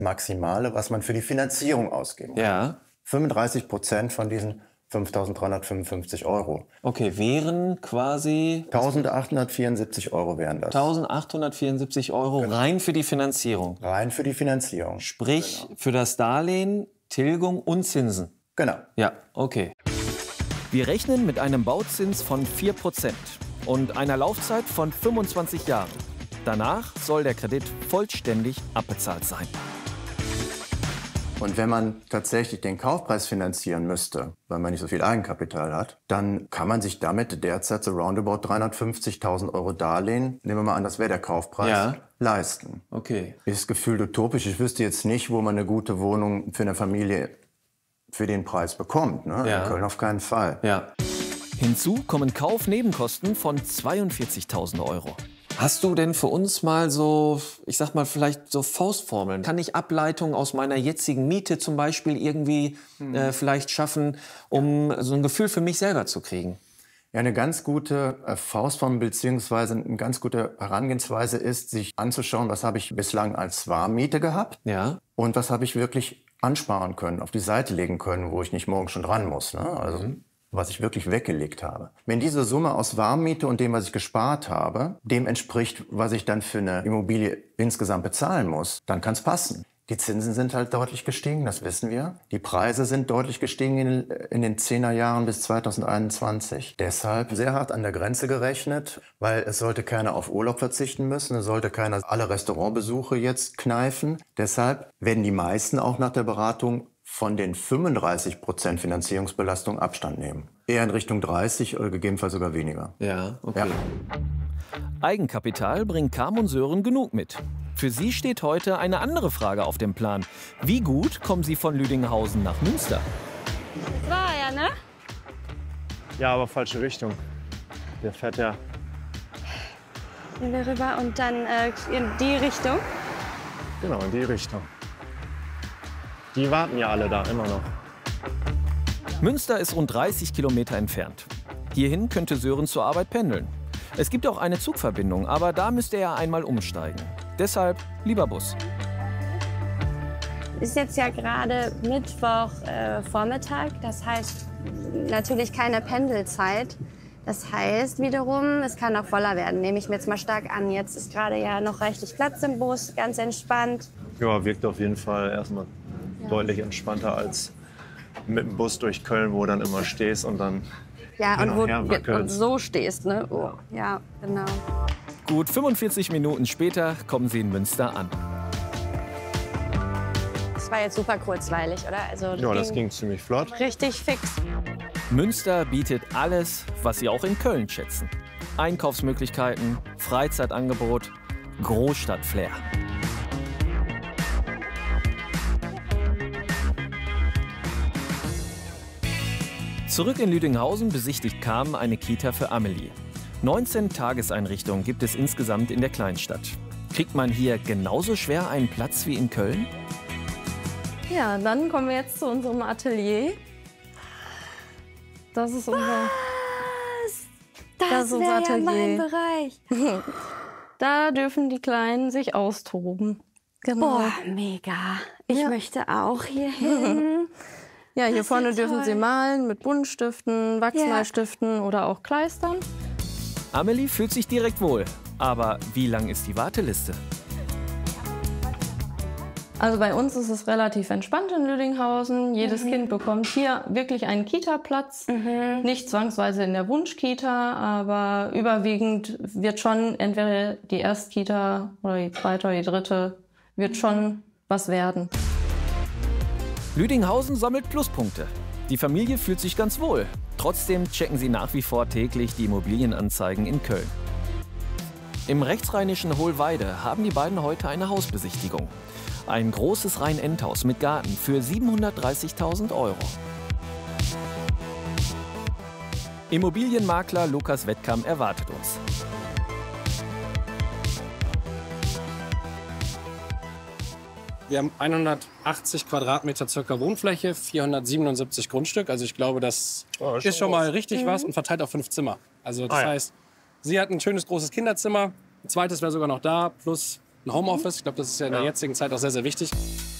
Maximale, was man für die Finanzierung ausgeben kann. Ja. 35% von diesen 5.355 Euro. Okay, wären quasi 1.874 Euro wären das. 1.874 Euro rein für die Finanzierung. Rein für die Finanzierung. Sprich, für das Darlehen, Tilgung und Zinsen. Genau. Ja, okay. Wir rechnen mit einem Bauzins von 4% und einer Laufzeit von 25 Jahren. Danach soll der Kredit vollständig abbezahlt sein. Und wenn man tatsächlich den Kaufpreis finanzieren müsste, weil man nicht so viel Eigenkapital hat, dann kann man sich damit derzeit so roundabout 350.000 Euro Darlehen, nehmen wir mal an, das wäre der Kaufpreis, leisten. Okay. Ist gefühlt utopisch. Ich wüsste jetzt nicht, wo man eine gute Wohnung für eine Familie für den Preis bekommt. Ne? Ja. In Köln auf keinen Fall. Ja. Hinzu kommen Kaufnebenkosten von 42.000 Euro. Hast du denn für uns mal so, ich sag mal, vielleicht so Faustformeln? Kann ich Ableitungen aus meiner jetzigen Miete zum Beispiel irgendwie vielleicht schaffen, um so ein Gefühl für mich selber zu kriegen? Ja, eine ganz gute Faustformel bzw. eine ganz gute Herangehensweise ist, sich anzuschauen, was habe ich bislang als Warmmiete gehabt und was habe ich wirklich ansparen können, auf die Seite legen können, wo ich nicht morgen schon dran muss. Ne? Also was ich wirklich weggelegt habe. Wenn diese Summe aus Warmmiete und dem, was ich gespart habe, dem entspricht, was ich dann für eine Immobilie insgesamt bezahlen muss, dann kann es passen. Die Zinsen sind halt deutlich gestiegen, das wissen wir. Die Preise sind deutlich gestiegen in den 10er Jahren bis 2021. Deshalb sehr hart an der Grenze gerechnet, weil es sollte keiner auf Urlaub verzichten müssen, es sollte keiner alle Restaurantbesuche jetzt kneifen. Deshalb werden die meisten auch nach der Beratung von den 35% Finanzierungsbelastung Abstand nehmen. Eher in Richtung 30 oder gegebenenfalls sogar weniger. Ja, okay. Ja. Eigenkapital bringt Carmen und Sören genug mit. Für sie steht heute eine andere Frage auf dem Plan. Wie gut kommen sie von Lüdinghausen nach Münster? Das war ja, ne? Ja, aber falsche Richtung. Der fährt ja. Gehen wir rüber und dann in die Richtung. Genau, in die Richtung. Die warten ja alle da, immer noch. Münster ist rund 30 Kilometer entfernt. Hierhin könnte Sören zur Arbeit pendeln. Es gibt auch eine Zugverbindung, aber da müsste er einmal umsteigen. Deshalb lieber Bus. Ist jetzt ja gerade Mittwoch Vormittag, das heißt natürlich keine Pendelzeit. Das heißt wiederum, es kann auch voller werden, nehme ich mir jetzt mal stark an. Jetzt ist gerade ja noch reichlich Platz im Bus, ganz entspannt. Ja, wirkt auf jeden Fall erstmal deutlich entspannter als mit dem Bus durch Köln, wo du dann immer stehst und dann und so stehst, ne? Oh, ja, genau. Gut 45 Minuten später kommen sie in Münster an. Das war jetzt super kurzweilig, oder? Also, das ging ziemlich flott. Richtig fix. Münster bietet alles, was sie auch in Köln schätzen. Einkaufsmöglichkeiten, Freizeitangebot, Großstadtflair. Zurück in Lüdinghausen besichtigt Carmen eine Kita für Amelie. 19 Tageseinrichtungen gibt es insgesamt in der Kleinstadt. Kriegt man hier genauso schwer einen Platz wie in Köln? Ja, dann kommen wir jetzt zu unserem Atelier. Das ist unser, Das ist unser wäre ja mein Atelier. Bereich. Da dürfen die Kleinen sich austoben. Genau. Boah, mega. Ich möchte auch hier hin. Ja, hier Das ist vorne ja dürfen toll. sie malen mit Buntstiften, Wachsmalstiften oder auch Kleistern. Amelie fühlt sich direkt wohl. Aber wie lang ist die Warteliste? Also bei uns ist es relativ entspannt in Lüdinghausen. Jedes Kind bekommt hier wirklich einen Kita-Platz. Nicht zwangsweise in der Wunschkita, aber überwiegend wird schon entweder die Erstkita oder die zweite oder die dritte wird schon was werden. Lüdinghausen sammelt Pluspunkte. Die Familie fühlt sich ganz wohl. Trotzdem checken sie nach wie vor täglich die Immobilienanzeigen in Köln. Im rechtsrheinischen Hohlweide haben die beiden heute eine Hausbesichtigung. Ein großes Rhein-Endhaus mit Garten für 730.000 Euro. Immobilienmakler Lukas Wettkamp erwartet uns. Wir haben 180 Quadratmeter circa Wohnfläche, 477 Grundstück. Also ich glaube, das ist schon mal richtig was und verteilt auf 5 Zimmer. Also das heißt, sie hat ein schönes großes Kinderzimmer, ein zweites wäre sogar noch da, plus ein Homeoffice. Ich glaube, das ist ja in der jetzigen Zeit auch sehr, sehr wichtig.